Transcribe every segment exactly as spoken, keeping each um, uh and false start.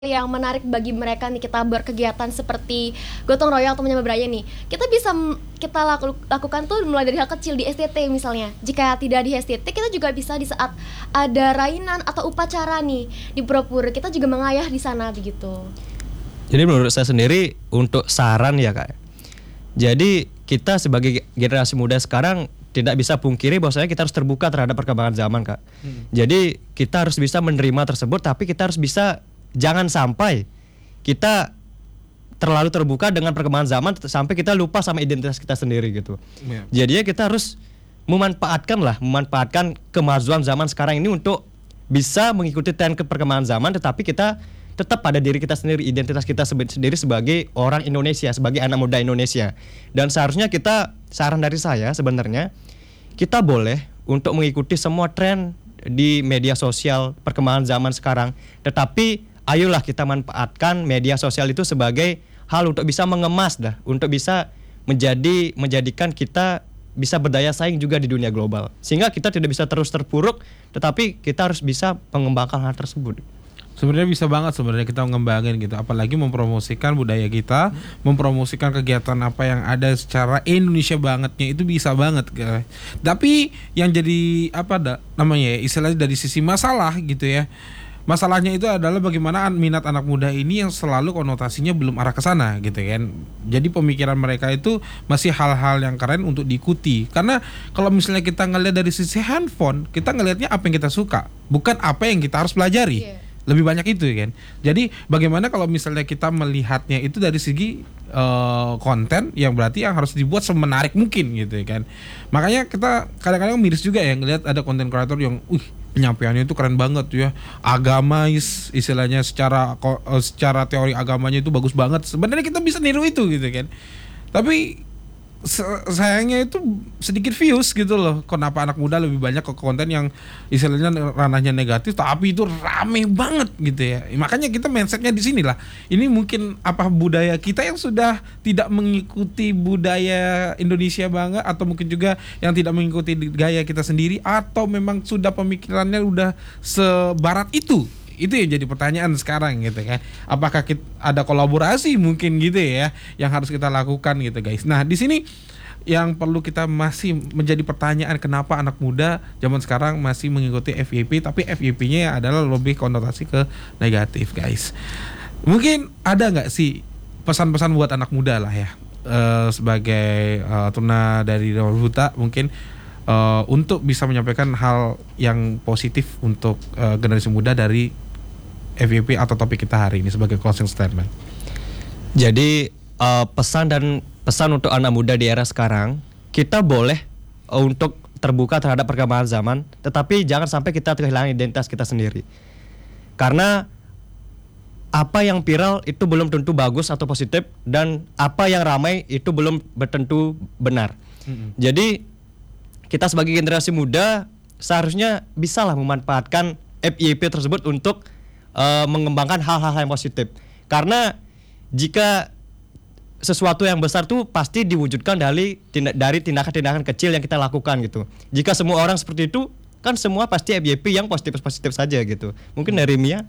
Yang menarik bagi mereka nih kita berkegiatan seperti gotong royong atau menyambut beraya nih, kita bisa kita laku, lakukan tuh mulai dari hal kecil di S T T misalnya. Jika tidak di S T T, kita juga bisa di saat ada rainan atau upacara nih di pura-pura, kita juga mengayah di sana begitu. Jadi menurut saya sendiri untuk saran ya Kak, jadi kita sebagai generasi muda sekarang tidak bisa pungkiri bahwasanya kita harus terbuka terhadap perkembangan zaman Kak. Hmm. Jadi kita harus bisa menerima tersebut, tapi kita harus bisa jangan sampai kita terlalu terbuka dengan perkembangan zaman sampai kita lupa sama identitas kita sendiri gitu. Yeah. Jadinya kita harus memanfaatkan lah, memanfaatkan kemajuan zaman sekarang ini untuk bisa mengikuti tren perkembangan zaman, tetapi kita tetap pada diri kita sendiri, identitas kita sendiri sebagai orang Indonesia, sebagai anak muda Indonesia. Dan seharusnya kita, saran dari saya sebenarnya, kita boleh untuk mengikuti semua tren di media sosial perkembangan zaman sekarang, tetapi ayolah kita manfaatkan media sosial itu sebagai hal untuk bisa mengemas dah, untuk bisa menjadi menjadikan kita bisa berdaya saing juga di dunia global. Sehingga kita tidak bisa terus terpuruk, tetapi kita harus bisa mengembangkan hal tersebut. Sebenarnya bisa banget sebenarnya kita mengembangin gitu, apalagi mempromosikan budaya kita, hmm. mempromosikan kegiatan apa yang ada secara Indonesia bangetnya itu bisa banget guys. Tapi yang jadi apa dah namanya ya, istilahnya dari sisi masalah gitu ya. Masalahnya itu adalah bagaimana minat anak muda ini yang selalu konotasinya belum arah ke sana gitu kan. Jadi pemikiran mereka itu masih hal-hal yang keren untuk diikuti. Karena kalau misalnya kita ngelihat dari sisi handphone, kita ngelihatnya apa yang kita suka, bukan apa yang kita harus pelajari. Yeah. Lebih banyak itu kan. Jadi bagaimana kalau misalnya kita melihatnya itu dari segi uh, konten yang berarti yang harus dibuat semenarik mungkin gitu kan. Makanya kita kadang-kadang miris juga ya ngelihat ada konten kreator yang uh penyampaiannya itu keren banget ya, agamais istilahnya, secara secara teori agamanya itu bagus banget. Sebenarnya kita bisa niru itu gitu kan, tapi sayangnya itu sedikit views gitu loh. Kenapa anak muda lebih banyak ke konten yang istilahnya ranahnya negatif tapi itu rame banget gitu ya. Makanya kita mindsetnya di sini lah. Ini mungkin apa budaya kita yang sudah tidak mengikuti budaya Indonesia banget, atau mungkin juga yang tidak mengikuti gaya kita sendiri, atau memang sudah pemikirannya udah sebarat itu. Itu yang jadi pertanyaan sekarang gitu kan. Apakah kita ada kolaborasi mungkin gitu ya yang harus kita lakukan gitu guys. Nah, di sini yang perlu kita masih menjadi pertanyaan, kenapa anak muda zaman sekarang masih mengikuti F Y P, tapi F Y P-nya adalah lebih konotasi ke negatif guys. Mungkin ada nggak sih pesan-pesan buat anak muda lah ya, uh, sebagai uh, tuna dari Nurul Huda mungkin uh, untuk bisa menyampaikan hal yang positif untuk uh, generasi muda dari F Y P atau topik kita hari ini sebagai closing statement. Jadi uh, pesan dan pesan untuk anak muda di era sekarang, kita boleh uh, untuk terbuka terhadap perkembangan zaman, tetapi jangan sampai kita kehilangan identitas kita sendiri. Karena apa yang viral itu belum tentu bagus atau positif, dan apa yang ramai itu belum bertentu benar. Mm-hmm. Jadi kita sebagai generasi muda seharusnya bisalah memanfaatkan F Y P tersebut untuk Uh, mengembangkan hal-hal yang positif. Karena jika sesuatu yang besar tuh pasti diwujudkan dari tindak, dari tindakan-tindakan kecil yang kita lakukan gitu. Jika semua orang seperti itu, kan semua pasti F Y P yang positif-positif saja gitu. Mungkin dari Mia.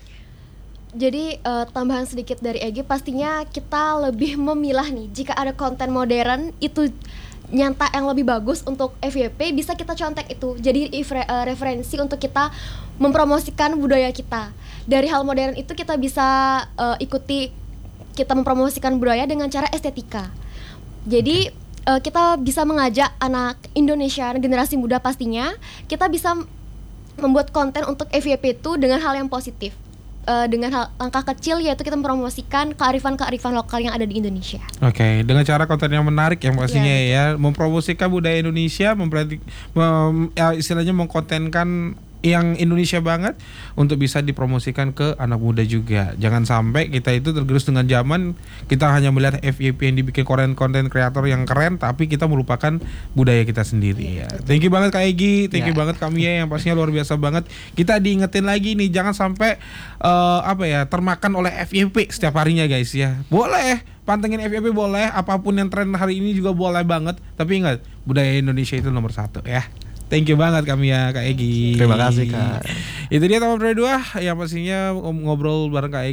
Jadi uh, tambahan sedikit dari Egy, pastinya kita lebih memilah nih, jika ada konten modern itu nyata yang lebih bagus untuk F Y P, bisa kita contek itu jadi referensi untuk kita mempromosikan budaya kita. Dari hal modern itu kita bisa uh, ikuti, kita mempromosikan budaya dengan cara estetika. Jadi uh, kita bisa mengajak anak Indonesia, generasi muda pastinya, kita bisa membuat konten untuk F Y P itu dengan hal yang positif. Uh, dengan hal, langkah kecil, yaitu kita mempromosikan kearifan-kearifan lokal yang ada di Indonesia. Oke, okay, dengan cara konten yang menarik yang pastinya yeah. ya, mempromosikan budaya Indonesia, memperhati, mem, ya, istilahnya mengkontenkan yang Indonesia banget untuk bisa dipromosikan ke anak muda juga. Jangan sampai kita itu tergerus dengan zaman, kita hanya melihat F Y P yang dibikin konten kreator yang keren, tapi kita melupakan budaya kita sendiri ya. Thank you banget Kak Egy, thank you yeah. banget Kak Mia yang pastinya luar biasa banget. Kita diingetin lagi nih, jangan sampai uh, apa ya termakan oleh F Y P setiap harinya guys ya. Boleh pantengin F Y P, boleh apapun yang tren hari ini juga boleh banget, tapi ingat budaya Indonesia itu nomor satu ya. Thank you banget kami ya Kak Egy. Terima kasih Kak. Itu dia teman berdua yang pastinya ngobrol bareng Kak Egy.